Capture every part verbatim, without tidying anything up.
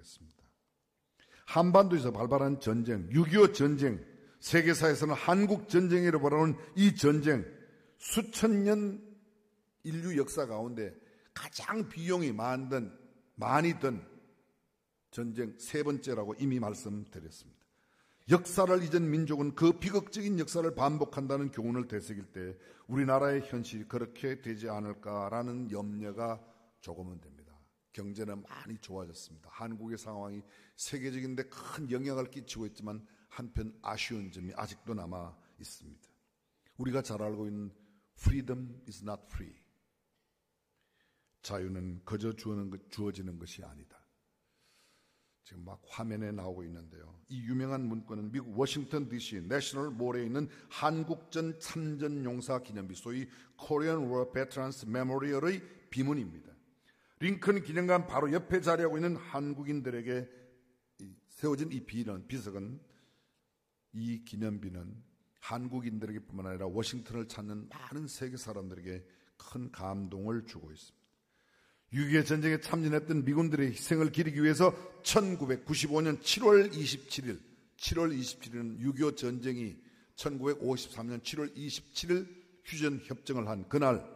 되겠습니다. 한반도에서 발발한 전쟁, 육이오 전쟁, 세계사에서는 한국 전쟁이라고 말하는 이 전쟁, 수천 년 인류 역사 가운데 가장 비용이 많던, 많이 든 전쟁 세 번째라고 이미 말씀드렸습니다. 역사를 잊은 민족은 그 비극적인 역사를 반복한다는 교훈을 되새길 때 우리나라의 현실이 그렇게 되지 않을까라는 염려가 조금은 됩니다. 경제는 많이 좋아졌습니다. 한국의 상황이 세계적인데 큰 영향을 끼치고 있지만 한편 아쉬운 점이 아직도 남아 있습니다. 우리가 잘 알고 있는 freedom is not free. 자유는 그저 주어지는 것이 아니다. 지금 막 화면에 나오고 있는데요. 이 유명한 문구는 미국 워싱턴 디씨 내셔널 몰에 있는 한국전 참전용사 기념비, 소위 Korean War Veterans Memorial의 비문입니다. 링컨 기념관 바로 옆에 자리하고 있는 한국인들에게 세워진 이 비는, 비석은, 이 기념비는 한국인들에게 뿐만 아니라 워싱턴을 찾는 많은 세계 사람들에게 큰 감동을 주고 있습니다. 육이오 전쟁에 참전했던 미군들의 희생을 기리기 위해서 천구백구십오 년 칠월 이십칠일, 칠월 이십칠일은 육이오 전쟁이 천구백오십삼 년 칠월 이십칠일 휴전 협정을 한 그날,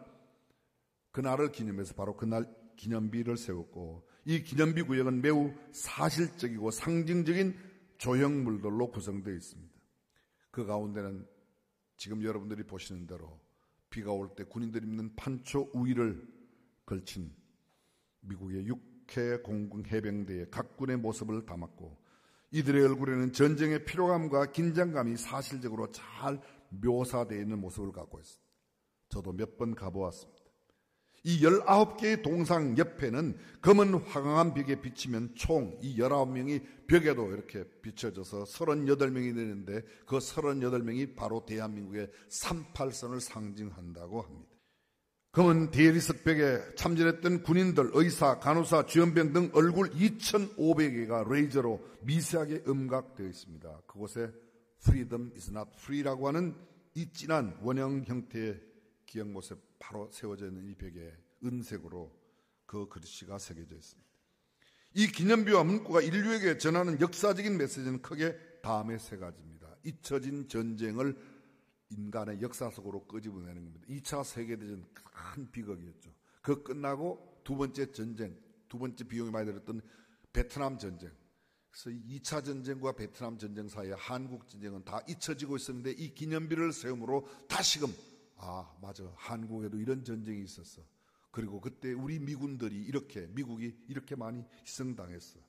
그날을 기념해서 바로 그날 기념비를 세웠고, 이 기념비 구역은 매우 사실적이고 상징적인 조형물들로 구성되어 있습니다. 그 가운데는 지금 여러분들이 보시는 대로 비가 올 때 군인들이 입는 판초 우위를 걸친 미국의 육 회 공군 해병대의 각 군의 모습을 담았고, 이들의 얼굴에는 전쟁의 피로감과 긴장감이 사실적으로 잘 묘사되어 있는 모습을 갖고 있습니다. 저도 몇 번 가보았습니다. 이 열아홉 개의 동상 옆에는 검은 화강암 벽에 비치면 총 이 열아홉 명이 벽에도 이렇게 비춰져서 서른여덟 명이 되는데, 그 서른여덟 명이 바로 대한민국의 삼팔선을 상징한다고 합니다. 검은 대리석 벽에 참전했던 군인들, 의사, 간호사, 주연병 등 얼굴 이천오백 개가 레이저로 미세하게 음각되어 있습니다. 그곳에 Freedom is not free라고 하는 이 진한 원형 형태의 기억 모습 바로 세워져 있는 이 벽에 은색으로 그 글씨가 새겨져 있습니다. 이 기념비와 문구가 인류에게 전하는 역사적인 메시지는 크게 다음의 세 가지입니다. 잊혀진 전쟁을 인간의 역사 속으로 끄집어내는 겁니다. 이 차 세계대전 큰 비극이었죠. 그 끝나고 두 번째 전쟁, 두 번째 비용이 많이 들었던 베트남 전쟁. 그래서 이 차 전쟁과 베트남 전쟁 사이에 한국 전쟁은 다 잊혀지고 있었는데, 이 기념비를 세움으로 다시금 아, 맞아, 한국에도 이런 전쟁이 있었어. 그리고 그때 우리 미군들이 이렇게, 미국이 이렇게 많이 희생당했어.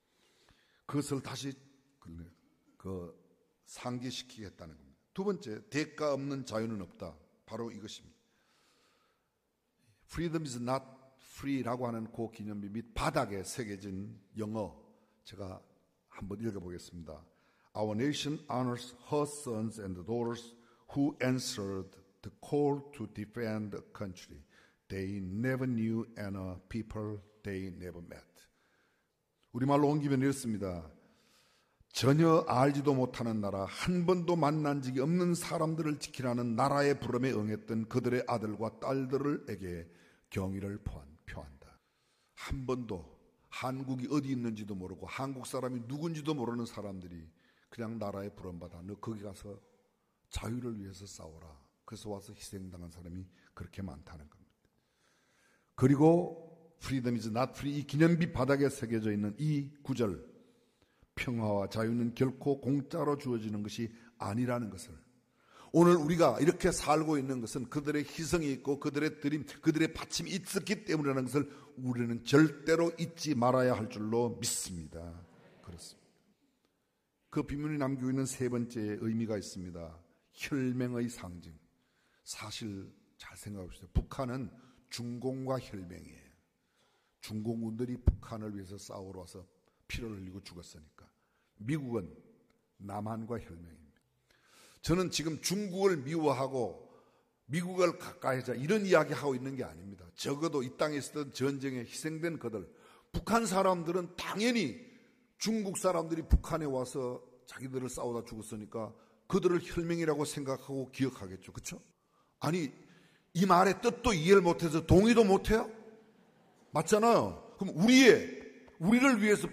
그것을 다시 그, 그 상기시키겠다는 겁니다. 두 번째, 대가 없는 자유는 없다. 바로 이것입니다. Freedom is not free라고 하는 그 기념비 및 바닥에 새겨진 영어, 제가 한번 읽어보겠습니다. Our nation honors her sons and daughters who answered the call to defend the country they never knew and a people they never met. 우리말로 옮기면 이렇습니다. 전혀 알지도 못하는 나라, 한 번도 만난 적이 없는 사람들을 지키라는 나라의 부름에 응했던 그들의 아들과 딸들에게 경의를 표한다. 한 번도 한국이 어디 있는지도 모르고 한국 사람이 누군지도 모르는 사람들이 그냥 나라의 부름받아 너 거기 가서 자유를 위해서 싸워라. 그래서 와서 희생당한 사람이 그렇게 많다는 겁니다. 그리고 Freedom is not free, 이 기념비 바닥에 새겨져 있는 이 구절, 평화와 자유는 결코 공짜로 주어지는 것이 아니라는 것을, 오늘 우리가 이렇게 살고 있는 것은 그들의 희생이 있고 그들의 드림, 그들의 바침이 있었기 때문이라는 것을 우리는 절대로 잊지 말아야 할 줄로 믿습니다. 그렇습니다. 그 비문이 남기고 있는 세 번째 의미가 있습니다. 혈맹의 상징. 사실 잘 생각해 보세요. 북한은 중공과 혈맹이에요. 중공군들이 북한을 위해서 싸우러 와서 피를 흘리고 죽었으니까. 미국은 남한과 혈맹입니다. 저는 지금 중국을 미워하고 미국을 가까이 하자 이런 이야기하고 있는 게 아닙니다. 적어도 이 땅에 있었던 전쟁에 희생된 그들, 북한 사람들은 당연히 중국 사람들이 북한에 와서 자기들을 싸우다 죽었으니까 그들을 혈맹이라고 생각하고 기억하겠죠. 그렇죠? 아니, 이 말의 뜻도 이해를 못해서 동의도 못해요? 맞잖아요. 그럼 우리의, 우리를 위해서